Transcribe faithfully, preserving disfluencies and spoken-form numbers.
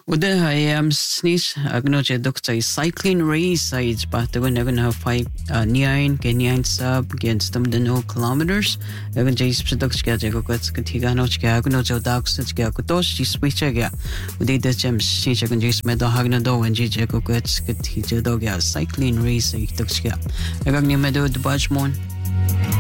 Ude I am sneeze agno je doctor cycling race is but the one even have five uh, nine nine sub against them the no kilometers even je product ga je ko ka tiga no ga agno je docs ga ko to si switch ga ude de jam si je kan je sme do hagna do when je ko ka ti je do ga cycling race i docs ga agni me do the bajmon